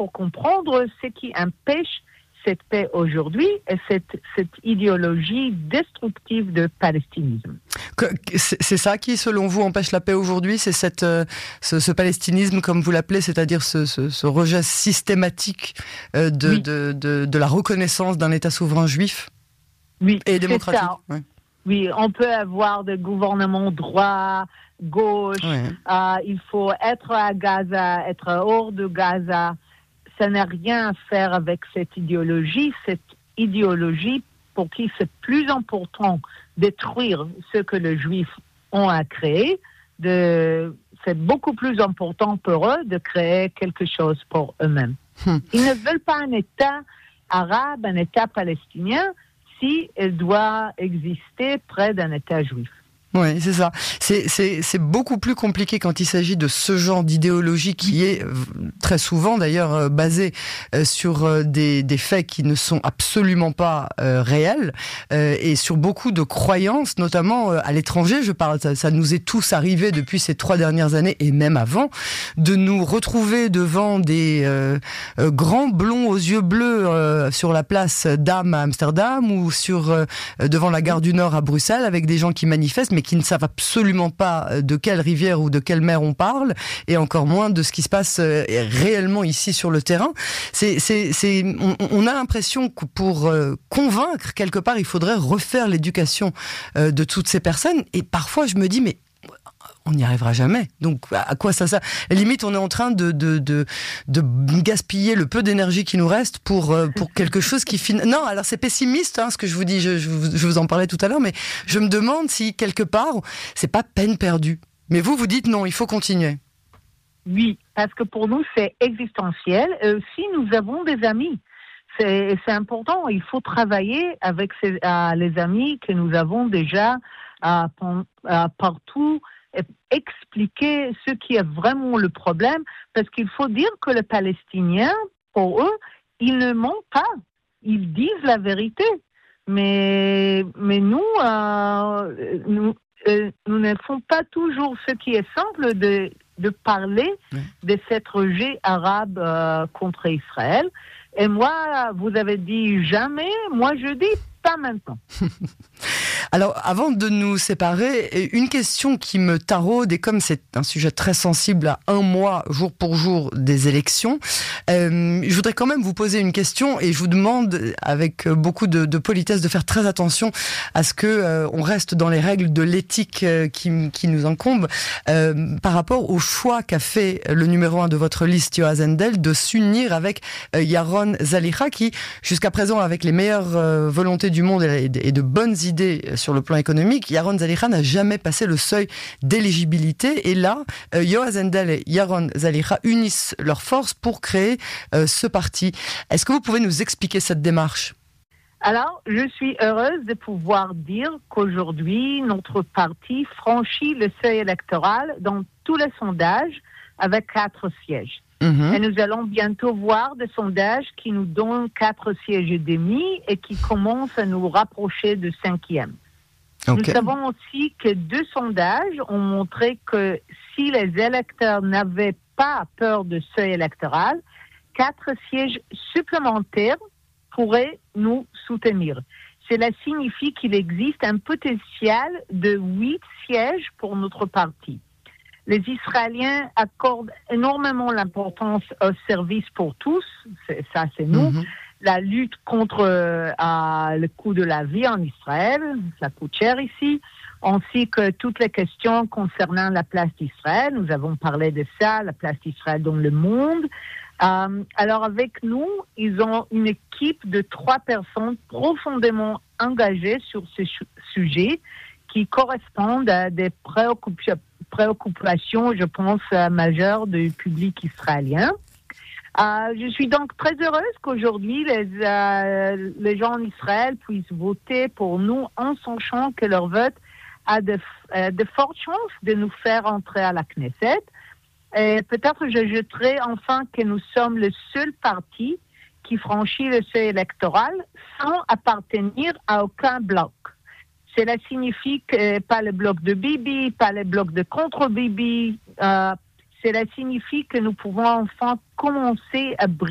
pour comprendre ce qui empêche cette paix aujourd'hui et cette idéologie destructive de palestinisme. C'est ça qui, selon vous, empêche la paix aujourd'hui? C'est ce palestinisme, comme vous l'appelez, c'est-à-dire ce rejet systématique de la reconnaissance d'un État souverain juif et démocratique. C'est ça. Oui, on peut avoir des gouvernements droit, gauche, il faut être à Gaza, être hors de Gaza. Ça n'a rien à faire avec cette idéologie pour qui c'est plus important détruire ce que les Juifs ont à créer. C'est beaucoup plus important pour eux de créer quelque chose pour eux-mêmes. Ils ne veulent pas un État arabe, un État palestinien, si il doit exister près d'un État juif. Oui, c'est ça. C'est beaucoup plus compliqué quand il s'agit de ce genre d'idéologie qui est très souvent d'ailleurs basée sur des faits qui ne sont absolument pas réels et sur beaucoup de croyances, notamment à l'étranger. Je parle, ça nous est tous arrivé depuis ces 3 dernières années et même avant, de nous retrouver devant des grands blonds aux yeux bleus sur la place Dam à Amsterdam ou devant la gare du Nord à Bruxelles avec des gens qui manifestent mais qui ne savent absolument pas de quelle rivière ou de quelle mer on parle, et encore moins de ce qui se passe réellement ici sur le terrain. On a l'impression que pour convaincre, quelque part, il faudrait refaire l'éducation de toutes ces personnes, et parfois je me dis, mais on n'y arrivera jamais. Donc, à quoi ça sert? Limite, on est en train de gaspiller le peu d'énergie qui nous reste pour quelque chose qui Non, alors c'est pessimiste, ce que je vous dis. Je vous en parlais tout à l'heure, mais je me demande si quelque part, c'est pas peine perdue. Mais vous dites non, il faut continuer. Oui, parce que pour nous, c'est existentiel. Et aussi, nous avons des amis. C'est important. Il faut travailler avec les amis que nous avons déjà partout. Expliquer ce qui est vraiment le problème, parce qu'il faut dire que les Palestiniens, pour eux, ils ne mentent pas, ils disent la vérité. Mais nous ne faisons pas toujours ce qui est simple de parler de cette rejet arabe contre Israël. Et moi, vous avez dit jamais, moi je dis pas maintenant. Alors, avant de nous séparer, une question qui me taraude, et comme c'est un sujet très sensible à 1 mois, jour pour jour, des élections, je voudrais quand même vous poser une question, et je vous demande, avec beaucoup de politesse, de faire très attention à ce que on reste dans les règles de l'éthique qui nous incombe, par rapport au choix qu'a fait le numéro 1 de votre liste, Yoaz Hendel, de s'unir avec Yaron Zalicha, qui, jusqu'à présent, avec les meilleures volontés du monde et de bonnes idées sur le plan économique, Yaron Zalicha n'a jamais passé le seuil d'éligibilité. Et là, Yoaz Hendel et Yaron Zalicha unissent leurs forces pour créer ce parti. Est-ce que vous pouvez nous expliquer cette démarche? Alors, je suis heureuse de pouvoir dire qu'aujourd'hui, notre parti franchit le seuil électoral dans tous les sondages avec 4 sièges. Et nous allons bientôt voir des sondages qui nous donnent 4 sièges et demi et qui commencent à nous rapprocher du 5e. Okay. Nous savons aussi que 2 sondages ont montré que si les électeurs n'avaient pas peur de seuil électoral, 4 sièges supplémentaires pourraient nous soutenir. Cela signifie qu'il existe un potentiel de 8 sièges pour notre parti. Les Israéliens accordent énormément l'importance au service pour tous, c'est nous. La lutte contre le coût de la vie en Israël, ça coûte cher ici, ainsi que toutes les questions concernant la place d'Israël. Nous avons parlé de ça, la place d'Israël dans le monde. Alors avec nous, ils ont une équipe de 3 personnes profondément engagées sur ce sujet qui correspondent à des préoccupations, je pense, majeures du public israélien. Je suis donc très heureuse qu'aujourd'hui, les gens en Israël puissent voter pour nous en sachant que leur vote a de fortes chances de nous faire entrer à la Knesset. Et peut-être j'ajouterai enfin que nous sommes le seul parti qui franchit le seuil électoral sans appartenir à aucun bloc. Cela signifie que pas le bloc de Bibi, pas le bloc de contre Bibi. Cela signifie que nous pouvons enfin commencer à briller